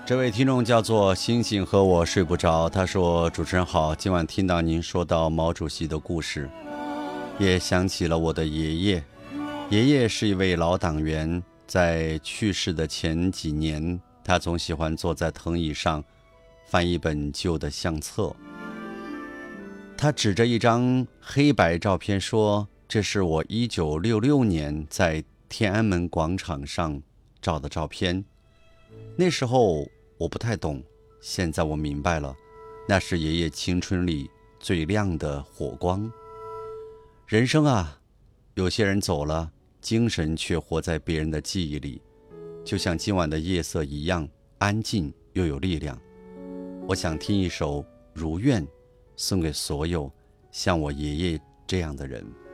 这位听众叫做星星和我睡不着，他说主持人好，今晚听到您说到毛主席的故事，也想起了我的爷爷。爷爷是一位老党员，在去世的前几年，他总喜欢坐在藤椅上翻一本旧的相册。他指着一张黑白照片说，这是我1966年在天安门广场上照的照片。那时候我不太懂，现在我明白了，那是爷爷青春里最亮的火光。人生啊，有些人走了，精神却活在别人的记忆里，就像今晚的夜色一样安静又有力量。我想听一首《如愿》，送给所有像我爷爷这样的人。